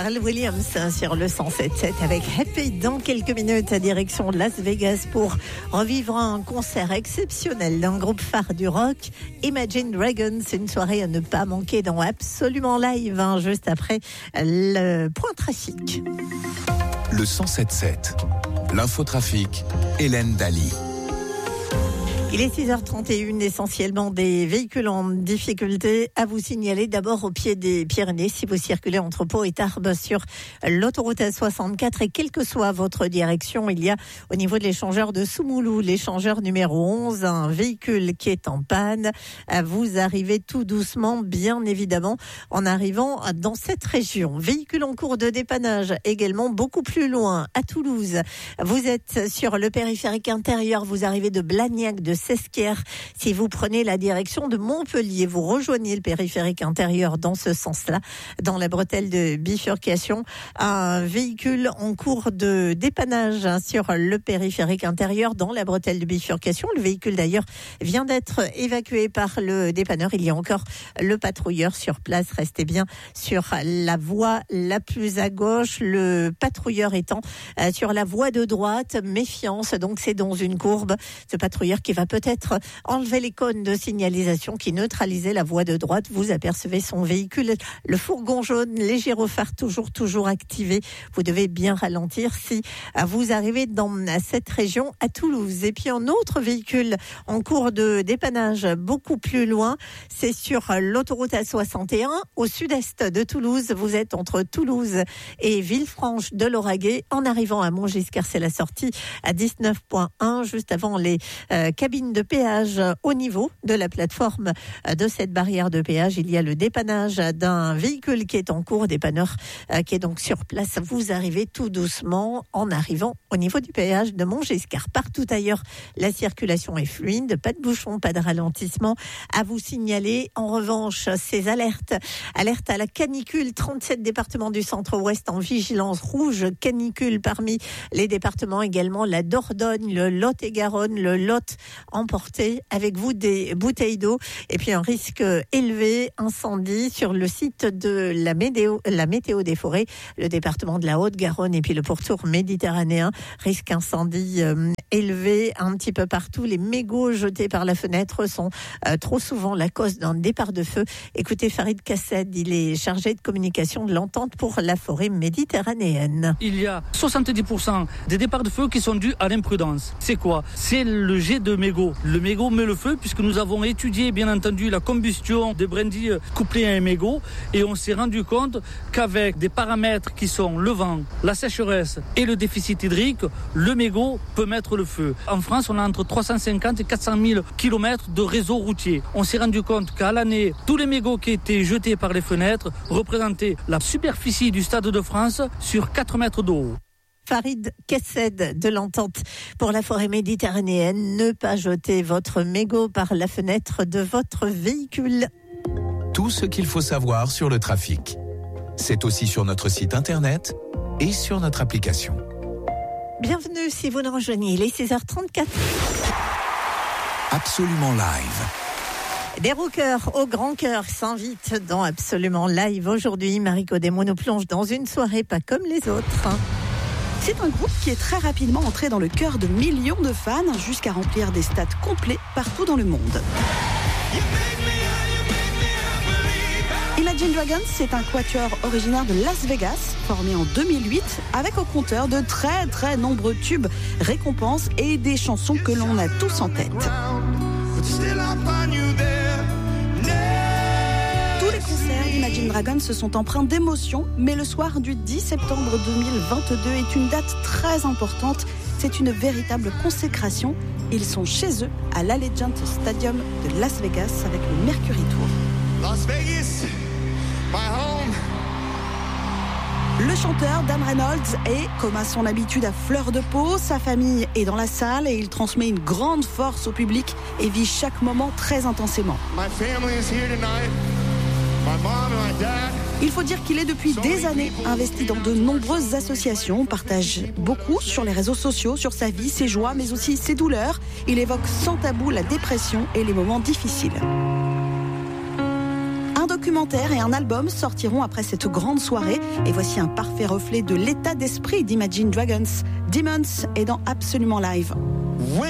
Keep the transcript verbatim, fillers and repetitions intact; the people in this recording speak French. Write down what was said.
Pharrell Williams sur le cent sept sept avec Happy dans quelques minutes à direction de Las Vegas pour revivre un concert exceptionnel d'un groupe phare du rock, Imagine Dragons. C'est une soirée à ne pas manquer dans Absolument Live, hein, juste après le point trafic. Le cent sept sept, l'infotrafic, Hélène Daly. Il est six heures trente et une, essentiellement des véhicules en difficulté à vous signaler. D'abord au pied des Pyrénées, si vous circulez entre Pau et Tarbes sur l'autoroute A soixante-quatre et quelle que soit votre direction, il y a au niveau de l'échangeur de Soumoulou, l'échangeur numéro onze, un véhicule qui est en panne. Vous arrivez tout doucement, bien évidemment, en arrivant dans cette région. Véhicule en cours de dépannage également beaucoup plus loin, à Toulouse. Vous êtes sur le périphérique intérieur, vous arrivez de Blagnac, de Sesquières. Si vous prenez la direction de Montpellier, vous rejoignez le périphérique intérieur dans ce sens-là, dans la bretelle de bifurcation. Un véhicule en cours de dépannage hein, sur le périphérique intérieur dans la bretelle de bifurcation. Le véhicule d'ailleurs vient d'être évacué par le dépanneur. Il y a encore le patrouilleur sur place. Restez bien sur la voie la plus à gauche. Le patrouilleur étant euh, sur la voie de droite. Méfiance, donc c'est dans une courbe. Ce patrouilleur qui va peut-être enlever les cônes de signalisation qui neutralisaient la voie de droite. Vous apercevez son véhicule, le fourgon jaune, les gyrophares toujours, toujours activés. Vous devez bien ralentir si vous arrivez dans cette région à Toulouse. Et puis un autre véhicule en cours de dépannage beaucoup plus loin, c'est sur l'autoroute A soixante et un au sud-est de Toulouse. Vous êtes entre Toulouse et Villefranche de Lauragais en arrivant à Montgiscard. C'est la sortie à dix-neuf point un, juste avant les euh, cabines de péage au niveau de la plateforme de cette barrière de péage. Il y a le dépannage d'un véhicule qui est en cours, dépanneur qui est donc sur place. Vous arrivez tout doucement en arrivant au niveau du péage de Montgiscard. Partout ailleurs, la circulation est fluide, pas de bouchons, pas de ralentissement à vous signaler. En revanche, ces alertes, alerte à la canicule, trente-sept départements du centre-ouest en vigilance rouge, canicule parmi les départements également, la Dordogne, le Lot-et-Garonne, le Lot. Emporter avec vous des bouteilles d'eau et puis un risque élevé incendie sur le site de la météo, la météo des forêts, le département de la Haute-Garonne et puis le pourtour méditerranéen. Risque incendie euh, élevé un petit peu partout. Les mégots jetés par la fenêtre sont euh, trop souvent la cause d'un départ de feu. Écoutez Farid Kassed, il est chargé de communication de l'entente pour la forêt méditerranéenne. Il y a soixante-dix pour cent des départs de feu qui sont dus à l'imprudence. C'est quoi ? C'est le jet de mégots. Le mégot met le feu puisque nous avons étudié bien entendu la combustion des brindilles couplées à un mégot et on s'est rendu compte qu'avec des paramètres qui sont le vent, la sécheresse et le déficit hydrique, le mégot peut mettre le feu. En France, on a entre trois cent cinquante et quatre cent mille kilomètres de réseau routier. On s'est rendu compte qu'à l'année, tous les mégots qui étaient jetés par les fenêtres représentaient la superficie du Stade de France sur quatre mètres de haut. Farid Kassed de l'entente pour la forêt méditerranéenne. Ne pas jeter votre mégot par la fenêtre de votre véhicule. Tout ce qu'il faut savoir sur le trafic. C'est aussi sur notre site internet et sur notre application. Bienvenue si vous nous rejoignez, il est six heures trente-quatre. Absolument Live. Des rockers au grand cœur s'invitent dans Absolument Live. Aujourd'hui, Mariko Demo nous plonge dans une soirée pas comme les autres. C'est un groupe qui est très rapidement entré dans le cœur de millions de fans, jusqu'à remplir des stades complets partout dans le monde. Imagine Dragons, c'est un quatuor originaire de Las Vegas, formé en deux mille huit, avec au compteur de très très nombreux tubes, récompenses et des chansons que l'on a tous en tête. Tous les concerts d'Imagine Dragons se sont empreints d'émotion, mais le soir du dix septembre deux mille vingt-deux est une date très importante. C'est une véritable consécration. Ils sont chez eux à l'Allegiant Stadium de Las Vegas avec le Mercury Tour. Las Vegas, my home. Le chanteur Dan Reynolds est, comme à son habitude, à fleur de peau. Sa famille est dans la salle et il transmet une grande force au public et vit chaque moment très intensément. My family is here tonight. My mom and my dad. Il faut dire qu'il est depuis des années investi dans de nombreuses associations, partage beaucoup sur les réseaux sociaux, sur sa vie, ses joies, mais aussi ses douleurs. Il évoque sans tabou la dépression et les moments difficiles. documentaire et un album sortiront après cette grande soirée. Et voici un parfait reflet de l'état d'esprit d'Imagine Dragons. Demons est dans Absolument Live.